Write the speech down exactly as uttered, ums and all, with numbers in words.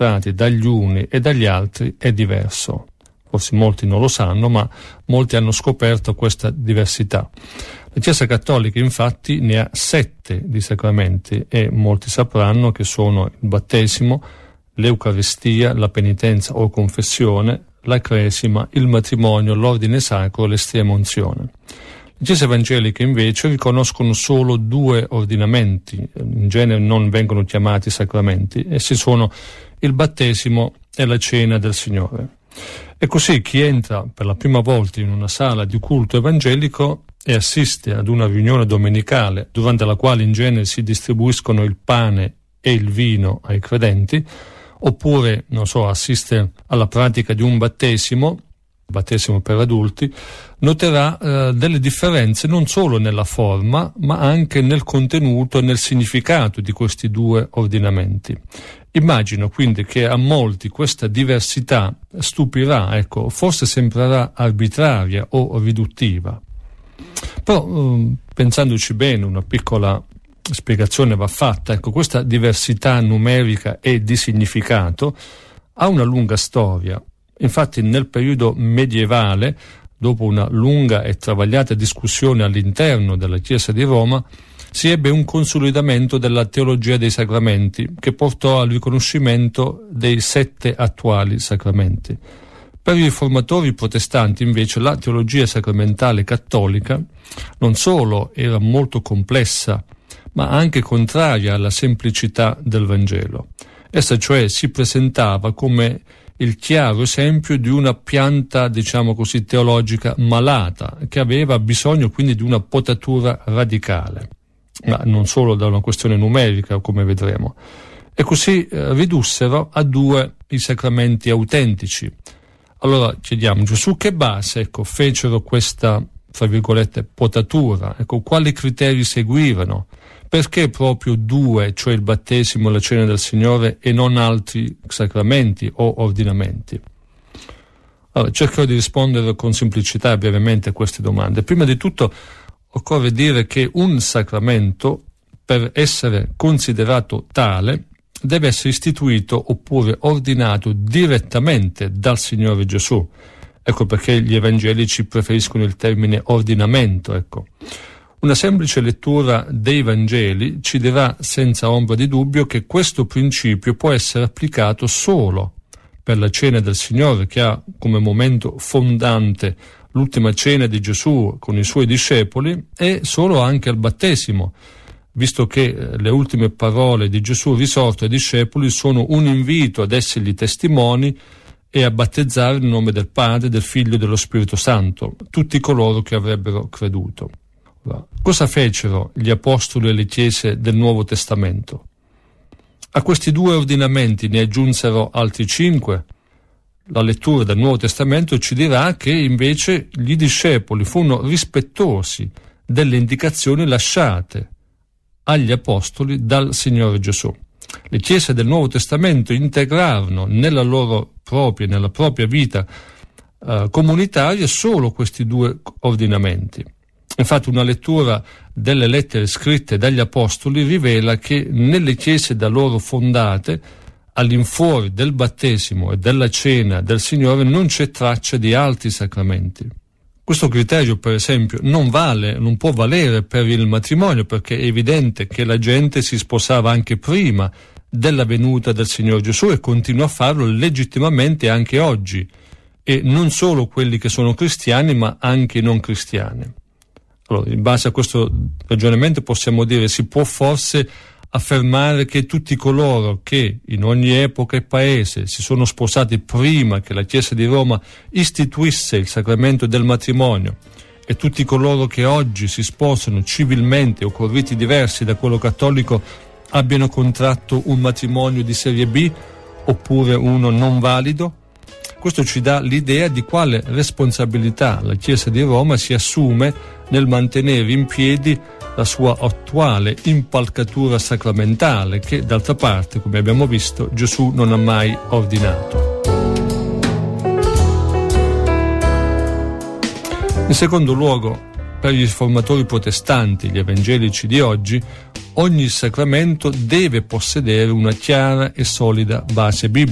ministrati dagli uni e dagli altri è diverso. Forse molti non lo sanno, ma molti hanno scoperto questa diversità. La Chiesa Cattolica infatti ne ha sette di sacramenti e molti sapranno che sono il battesimo, l'Eucaristia, la penitenza o confessione, la cresima, il matrimonio, l'ordine sacro e l'estrema unzione. Le chiese evangeliche invece riconoscono solo due ordinamenti, in genere non vengono chiamati sacramenti, essi sono il battesimo e la cena del Signore. E così chi entra per la prima volta in una sala di culto evangelico e assiste ad una riunione domenicale durante la quale in genere si distribuiscono il pane e il vino ai credenti, oppure, non so, assiste alla pratica di un battesimo, battesimo per adulti, noterà eh, delle differenze non solo nella forma, ma anche nel contenuto e nel significato di questi due ordinamenti. Immagino quindi che a molti questa diversità stupirà, ecco, forse sembrerà arbitraria o riduttiva. Però, eh, pensandoci bene, una piccola spiegazione va fatta. Ecco, questa diversità numerica e di significato ha una lunga storia. Infatti nel periodo medievale, dopo una lunga e travagliata discussione all'interno della Chiesa di Roma, si ebbe un consolidamento della teologia dei sacramenti che portò al riconoscimento dei sette attuali sacramenti. Per i riformatori protestanti invece la teologia sacramentale cattolica non solo era molto complessa, ma anche contraria alla semplicità del Vangelo. Essa cioè si presentava come il chiaro esempio di una pianta, diciamo così, teologica malata, che aveva bisogno quindi di una potatura radicale, ma non solo da una questione numerica, come vedremo. E così eh, ridussero a due i sacramenti autentici. Allora chiediamoci, su che base, ecco, fecero questa, tra virgolette, potatura? Ecco, quali criteri seguivano? Perché proprio due, cioè il battesimo e la cena del Signore, e non altri sacramenti o ordinamenti? Allora, cercherò di rispondere con semplicità e brevemente a queste domande. Prima di tutto occorre dire che un sacramento, per essere considerato tale, deve essere istituito oppure ordinato direttamente dal Signore Gesù. Ecco perché gli evangelici preferiscono il termine ordinamento, ecco. Una semplice lettura dei Vangeli ci dirà senza ombra di dubbio che questo principio può essere applicato solo per la cena del Signore, che ha come momento fondante l'ultima cena di Gesù con i suoi discepoli, e solo anche al battesimo, visto che le ultime parole di Gesù risorto ai discepoli sono un invito ad essergli testimoni e a battezzare nel nome del Padre, del Figlio e dello Spirito Santo tutti coloro che avrebbero creduto. Cosa fecero gli apostoli e le chiese del Nuovo Testamento? A questi due ordinamenti ne aggiunsero altri cinque. La lettura del Nuovo Testamento ci dirà che invece gli discepoli furono rispettosi delle indicazioni lasciate agli apostoli dal Signore Gesù. Le chiese del Nuovo Testamento integrarono nella loro propria, nella propria vita eh, comunitaria solo questi due ordinamenti. Infatti una lettura delle lettere scritte dagli apostoli rivela che nelle chiese da loro fondate, all'infuori del battesimo e della cena del Signore, non c'è traccia di altri sacramenti. Questo criterio, per esempio, non vale, non può valere per il matrimonio, perché è evidente che la gente si sposava anche prima della venuta del Signore Gesù e continua a farlo legittimamente anche oggi, e non solo quelli che sono cristiani, ma anche i non cristiani. Allora, in base a questo ragionamento possiamo dire si può forse affermare che tutti coloro che in ogni epoca e paese si sono sposati prima che la Chiesa di Roma istituisse il sacramento del matrimonio, e tutti coloro che oggi si sposano civilmente o con riti diversi da quello cattolico abbiano contratto un matrimonio di serie B oppure uno non valido? Questo ci dà l'idea di quale responsabilità la Chiesa di Roma si assume nel mantenere in piedi la sua attuale impalcatura sacramentale, che d'altra parte, come abbiamo visto, Gesù non ha mai ordinato. In secondo luogo, per i riformatori protestanti, gli evangelici di oggi, ogni sacramento deve possedere una chiara e solida base biblica.